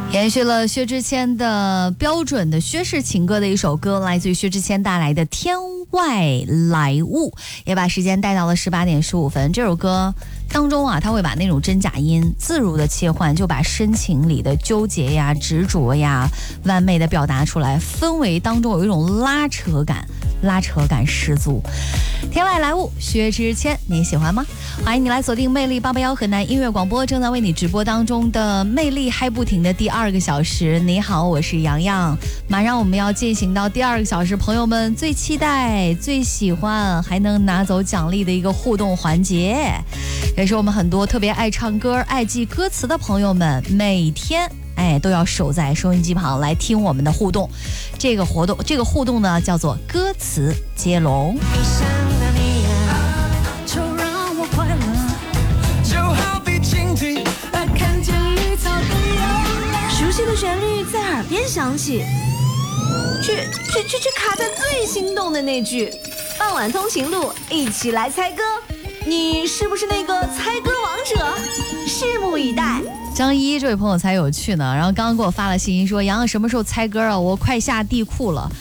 延续了薛之谦的标准的薛氏情歌的一首歌，来自于薛之谦带来的《天外来物》，也把时间带到了18点15分。这首歌当中啊，他会把那种真假音自如的切换，就把深情里的纠结呀、执着呀，完美的表达出来，氛围当中有一种拉扯感十足。天外来物，薛之谦，你喜欢吗？欢迎你来锁定魅力881河南音乐广播，正在为你直播当中的魅力嗨不停的第2个小时。你好，我是洋洋，马上我们要进行到第2个小时，朋友们最期待、最喜欢，还能拿走奖励的一个互动环节，也是我们很多特别爱唱歌、爱记歌词的朋友们每天都要守在收音机旁来听我们的互动。这个互动呢，叫做歌词接龙。 熟悉的旋律在耳边响起，却卡在最心动的那句。傍晚通勤路，一起来猜歌，你是不是那个猜歌王者？拭目以待。 张一这位朋友才有趣呢，然后刚刚给我发了信息说，洋洋什么时候猜歌啊？我快下地库了。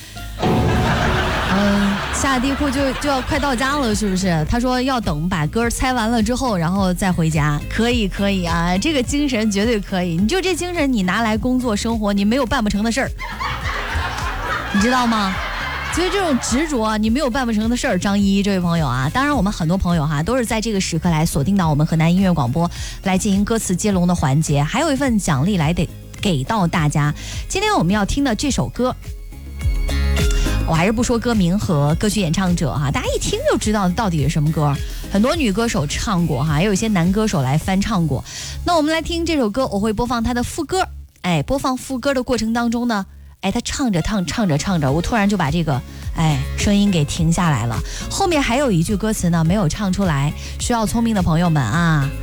下地库就要快到家了，是不是？他说要等把歌猜完了之后，然后再回家。可以啊，这个精神绝对可以。你就这精神，你拿来工作生活，你没有办不成的事儿，你知道吗？所以这种执着啊，你没有办不成的事儿。张一这位朋友啊，当然我们很多朋友都是在这个时刻来锁定到我们河南音乐广播来进行歌词接龙的环节，还有一份奖励来得给到大家。今天我们要听的这首歌，我还是不说歌名和歌曲演唱者大家一听就知道到底是什么歌。很多女歌手唱过也有一些男歌手来翻唱过。那我们来听这首歌，我会播放它的副歌。播放副歌的过程当中呢，他唱着，我突然就把这个声音给停下来了。后面还有一句歌词呢没有唱出来，需要聪明的朋友们啊